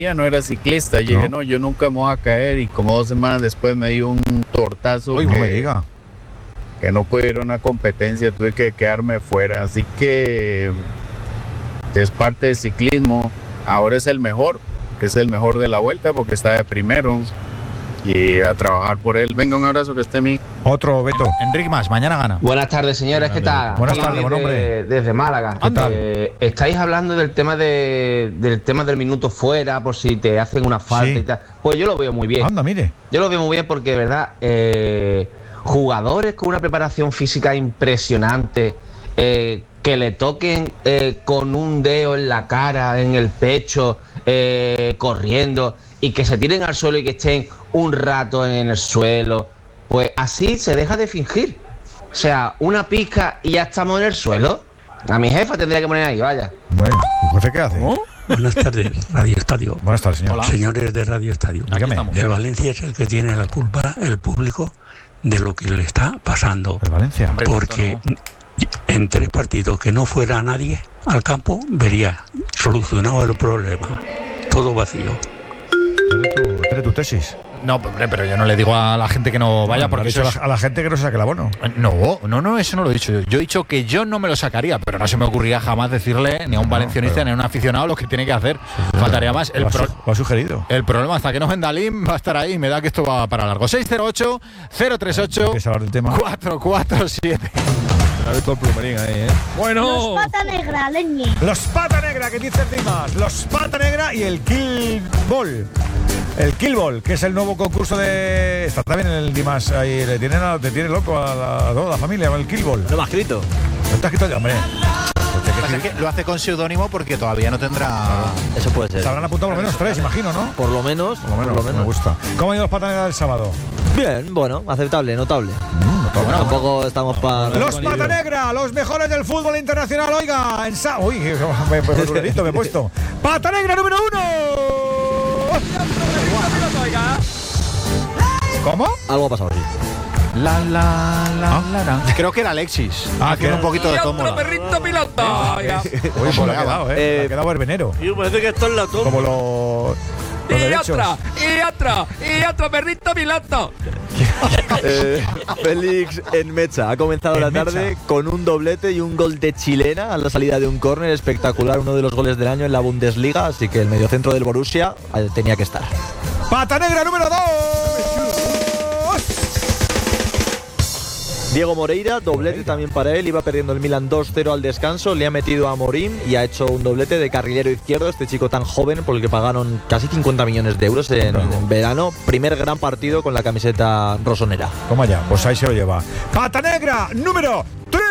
Ya no era ciclista, yo dije, no, yo nunca me voy a caer, y como 2 semanas después me dio un tortazo. Uy, no me diga. Que no pude ir a una competencia, tuve que quedarme fuera, así que es parte del ciclismo. Ahora es el mejor de la vuelta porque está de primero, y a trabajar por él. Venga, un abrazo, que esté mi. Otro Beto. Enrique Mas, mañana gana. Buenas tardes, señores, ¿qué tal? Buenas tardes, buen hombre. Desde Málaga. ¿Qué tal? Estáis hablando del tema del minuto fuera, por si te hacen una falta y tal. Pues yo lo veo muy bien. Anda, mire. Yo lo veo muy bien porque, de verdad, jugadores con una preparación física impresionante, que le toquen con un dedo en la cara, en el pecho, corriendo, y que se tiren al suelo y que estén un rato en el suelo, pues así se deja de fingir. O sea, una pizca y ya estamos en el suelo. A mi jefa tendría que poner ahí, vaya. Bueno, ¿tu jefe qué hace? Buenas tardes, Radio Estadio. Buenas tardes, señor. Hola. Señores de Radio Estadio. Dígame. El Valencia es el que tiene la culpa, el público, de lo que le está pasando. El Valencia. Porque en 3 partidos que no fuera nadie al campo, vería solucionado el problema. Todo vacío. ¿Tienes tu tesis? No, hombre, pero yo no le digo a la gente que no vaya, porque eso es... a la gente que no se saque el abono. No, eso no lo he dicho yo. Yo he dicho que yo no me lo sacaría, pero no se me ocurría jamás decirle ni a un valencianista ni a un aficionado lo que tiene que hacer. Faltaría más. Lo ha sugerido. El problema, hasta que no venda Lim, va a estar ahí. Me da que esto va para largo. 608-038-447. Bueno. Los pata negra, leñe. Los pata negra, que dice Dimas. Los pata negra y el Kill Ball. El Kill Ball, que es el nuevo concurso de... Está también en el Dimas ahí. Te tiene loco a toda la familia, el Kill Ball. Lo ha escrito. ¿No te has escrito ya, hombre? Lo hace con seudónimo porque todavía no tendrá... Eso puede ser. Se habrán apuntado por lo menos 3, imagino, ¿no? Por lo menos. Me gusta. ¿Cómo han ido los pata negra del sábado? Bien, bueno, aceptable, notable. Tampoco estamos para... Los pata negra, los mejores del fútbol internacional. Oiga, Uy, me he puesto. Pata negra número 1. ¿Cómo? Algo ha pasado aquí. La. Creo que era Alexis. Tiene un poquito de tómbola. Perrito piloto. Uy, pues le ha quedado, le ha quedado verbenero. Y parece que esto es la toma. Como los derechos. Y otro, perrito piloto. Félix Enmecha ha comenzado la tarde con un doblete y un gol de chilena a la salida de un córner espectacular, uno de los goles del año en la Bundesliga, así que el mediocentro del Borussia tenía que estar. Pata negra número 2. Diego Moreira, doblete también para él, iba perdiendo el Milan 2-0 al descanso, le ha metido a Morín y ha hecho un doblete de carrilero izquierdo, este chico tan joven por el que pagaron casi 50 millones de euros en verano, primer gran partido con la camiseta rosonera. Toma ya, pues ahí se lo lleva. Pata negra número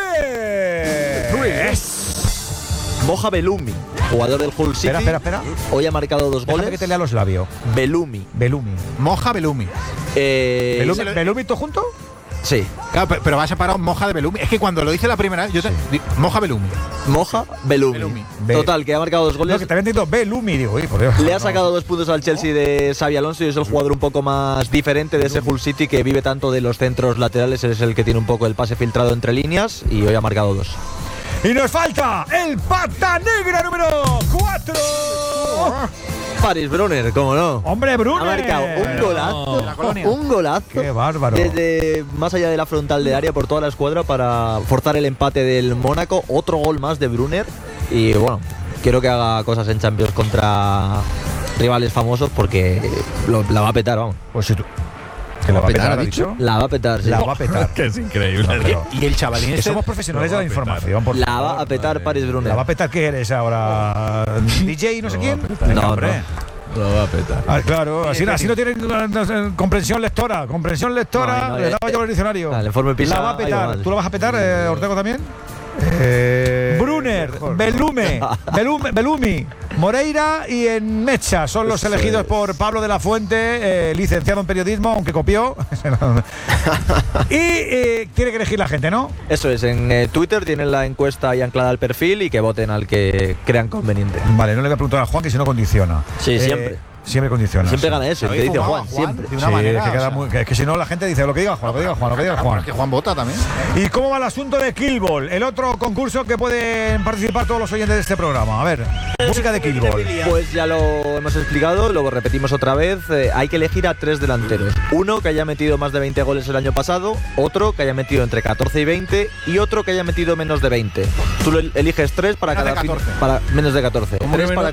3. Moja Belumi, jugador del Hull City. Espera. Hoy ha marcado 2 goles. Déjame que te lea los labios. Belumi. Moja Belumi. ¿Belumi todo junto? Sí. Claro, pero va separado Moja de Belumi. Es que cuando lo dice la primera vez, Moja Belumi. Moja Belumi. Total, que ha marcado 2 goles. No, que te habían dicho Belumi, digo, por Dios. Le ha sacado 2 puntos al Chelsea de Xabi Alonso y es el jugador un poco más diferente de ese Hull City que vive tanto de los centros laterales. Es el que tiene un poco el pase filtrado entre líneas y hoy ha marcado 2. Y nos falta el pata negra número 4. Paris Brunner, ¿cómo no? Hombre, Brunner. Ha marcado un golazo. Qué bárbaro. Desde más allá de la frontal de área por toda la escuadra para forzar el empate del Mónaco. Otro gol más de Brunner. Y bueno, quiero que haga cosas en Champions contra rivales famosos porque la va a petar, vamos. Pues si tú... ¿Que la va a petar, ha dicho? La va a petar, sí. La va a petar. Que es increíble. Y el chavalín que somos profesionales de la información. Por la favor. va a petar Paris Brunner. ¿La va a petar qué eres ahora? ¿DJ no sé quién? No, hombre. Lo va a petar. Claro, así no tienen comprensión lectora. Comprensión lectora, le daba yo el diccionario. El informe PISA. La va a petar. ¿Tú la vas a petar, Ortego, también? Brunner, Belumi, Moreira y Enmecha son los elegidos por Pablo de la Fuente, licenciado en periodismo, aunque copió. Y tiene que elegir la gente, ¿no? Eso es, en Twitter tienen la encuesta ahí anclada al perfil y que voten al que crean conveniente. Vale, no le voy a preguntar a Juan que si no condiciona. Sí, siempre. Siempre condiciona. Siempre gana ese, que dice Juan, siempre. De una Sí, manera, que, queda o sea, muy- que si no la gente dice lo que diga Juan, lo que diga Juan, lo que diga Juan. que Juan vota también. ¿Y cómo va el asunto de Kill Ball? El otro concurso que pueden participar todos los oyentes de este programa. A ver, música de Kill Ball. Pues ya lo hemos explicado, lo repetimos otra vez. Hay que elegir a 3 delanteros. Uno que haya metido más de 20 goles el año pasado, otro que haya metido entre 14 y 20 y otro que haya metido menos de 20. Tú eliges 3 para Menos cada de 14. para menos de 14. ¿Cómo que 3 para